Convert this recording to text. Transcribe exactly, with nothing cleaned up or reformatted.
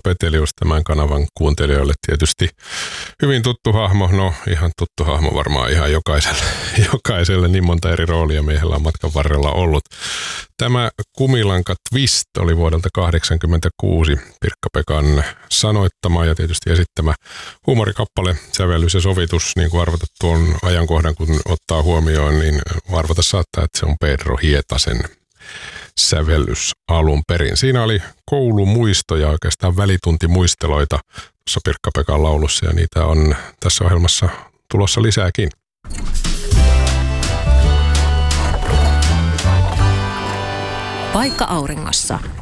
Petelius, tämän kanavan kuuntelijoille tietysti hyvin tuttu hahmo. No ihan tuttu hahmo varmaan ihan jokaiselle, jokaiselle niin monta eri roolia miehellä on matkan varrella ollut. Tämä Kumilanka Twist oli vuodelta kahdeksankymmentäkuusi Pirkka-Pekan sanoittama ja tietysti esittämä huumorikappale, sävellys ja sovitus, niin kuin arvata tuon ajankohdan, kun ottaa huomioon, niin arvata saattaa, että se on Pedro Hietasen sävellys alun perin. Siinä oli koulumuistoja, oikeastaan välituntimuisteloita tuossa Pirkka-Pekan laulussa ja niitä on tässä ohjelmassa tulossa lisääkin. Paikka auringossa.